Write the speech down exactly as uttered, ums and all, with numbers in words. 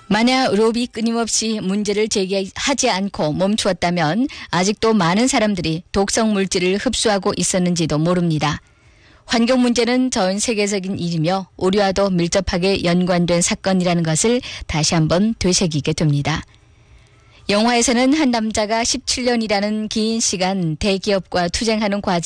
만약 롭이 끊임없이 문제를 제기하지 않고 멈추었다면 아직도 많은 사람들이 독성 물질을 흡수하고 있었는지도 모릅니다. 환경 문제는 전 세계적인 일이며 우리와도 밀접하게 연관된 사건이라는 것을 다시 한번 되새기게 됩니다. 영화에서는 한 남자가 십칠 년이라는 긴 시간 대기업과 투쟁하는 과정